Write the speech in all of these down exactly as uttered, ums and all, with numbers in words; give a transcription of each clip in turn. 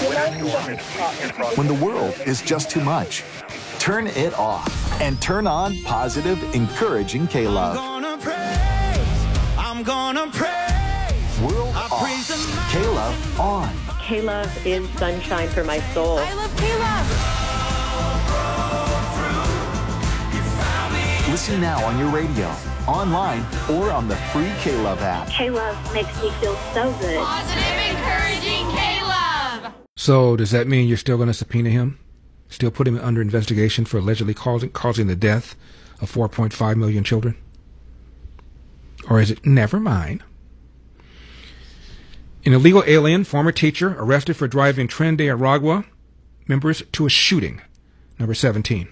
When the world is just too much, turn it off and turn on positive, encouraging K-Love. I'm gonna praise, I'm gonna praise. World off, K-Love on. K-Love is sunshine for my soul. I love K-Love. Listen now on your radio, online, or on the free K-Love app. K-Love makes me feel so good. Positive, encouraging K-Love. So does that mean you're still going to subpoena him? Still put him under investigation for allegedly causing, causing the death of four point five million children? Or is it never mind? An illegal alien, former teacher, arrested for driving Tren de Aragua members to a shooting. Number seventeen.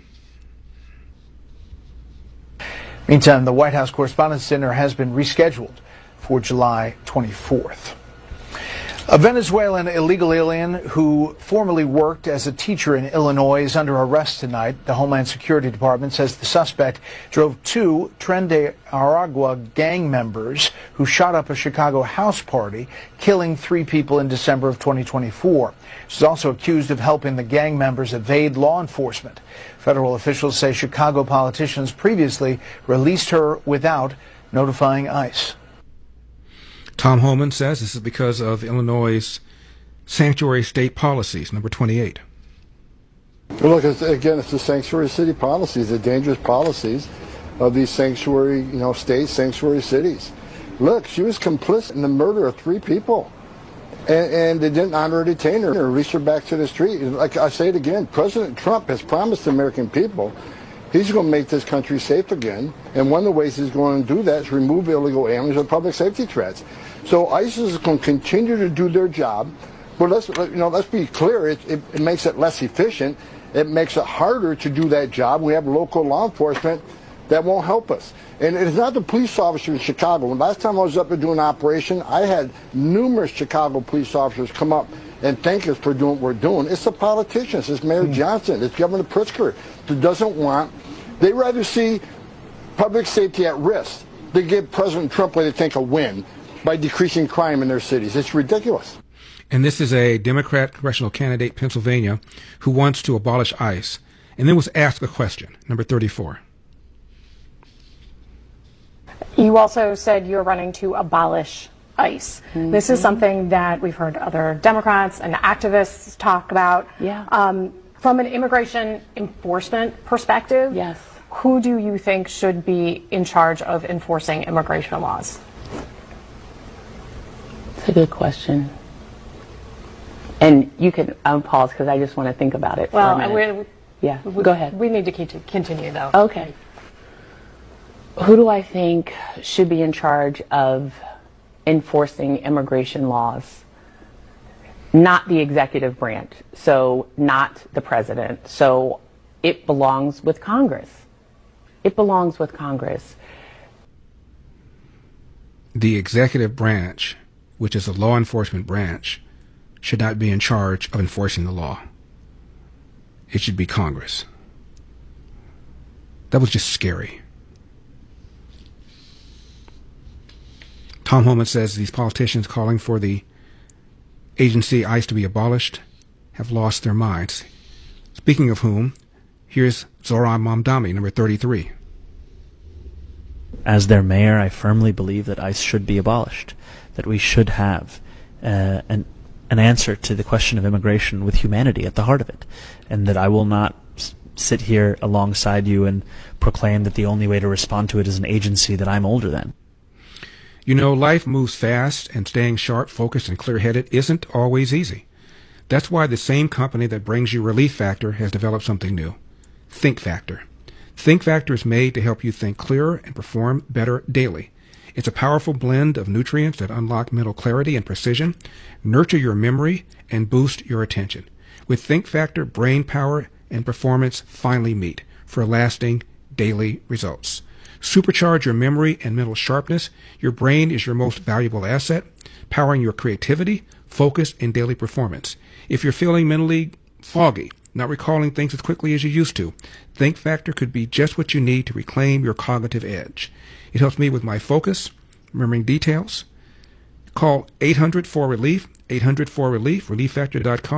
Meantime, the White House Correspondents' Dinner has been rescheduled for July twenty-fourth. A Venezuelan illegal alien who formerly worked as a teacher in Illinois is under arrest tonight. The Homeland Security Department says the suspect drove two Tren de Aragua gang members who shot up a Chicago house party, killing three people in December of twenty twenty-four. She's also accused of helping the gang members evade law enforcement. Federal officials say Chicago politicians previously released her without notifying ICE. Tom Homan says this is because of Illinois' sanctuary state policies, number twenty-eight. Well, look, it's, again, it's the sanctuary city policies, the dangerous policies of these sanctuary, you know, states, sanctuary cities. Look, she was complicit in the murder of three people, and, and they didn't honor or detain her, or release her back to the street. Like I say it again, President Trump has promised the American people he's going to make this country safe again, and one of the ways he's going to do that is remove illegal aliens or public safety threats. So ISIS is going to continue to do their job, but let's you know let's be clear. It, it, it makes it less efficient. It makes it harder to do that job. We have local law enforcement that won't help us. And it's not the police officer in Chicago. Last time I was up there doing an operation, I had numerous Chicago police officers come up and thank us for doing what we're doing. It's the politicians. It's Mayor mm. Johnson. It's Governor Pritzker that doesn't want. They rather see public safety at risk than give President Trump what they think a win by decreasing crime in their cities. It's ridiculous. And this is a Democrat congressional candidate, Pennsylvania, who wants to abolish ICE, and then was asked a question, number thirty-four. You also said you're running to abolish ICE. Mm-hmm. This is something that we've heard other Democrats and activists talk about. Yeah. Um, from an immigration enforcement perspective, yes. Who do you think should be in charge of enforcing immigration laws? It's a good question. And you can um, pause because I just want to think about it well, for a minute. We, yeah, we, go ahead. We need to continue, though. Okay. Who do I think should be in charge of enforcing immigration laws? Not the executive branch, so not the president. So it belongs with Congress. It belongs with Congress. The executive branch, which is a law enforcement branch, should not be in charge of enforcing the law. It should be Congress. That was just scary. Tom Homan says these politicians calling for the agency ICE to be abolished have lost their minds. Speaking of whom, here's Zohran Mamdani, number thirty-three. As their mayor, I firmly believe that ICE should be abolished, that we should have uh, an, an answer to the question of immigration with humanity at the heart of it, and that I will not s- sit here alongside you and proclaim that the only way to respond to it is an agency that I'm older than. You know, life moves fast, and staying sharp, focused, and clear-headed isn't always easy. That's why the same company that brings you Relief Factor has developed something new, Think Factor. Think Factor is made to help you think clearer and perform better daily. It's a powerful blend of nutrients that unlock mental clarity and precision, nurture your memory, and boost your attention. With Think Factor, brain power and performance finally meet for lasting daily results. Supercharge your memory and mental sharpness. Your brain is your most valuable asset, powering your creativity, focus, and daily performance. If you're feeling mentally foggy, not recalling things as quickly as you used to, Think Factor could be just what you need to reclaim your cognitive edge. It helps me with my focus, remembering details. Call eight hundred four relief, eight hundred four relief, relief factor dot com.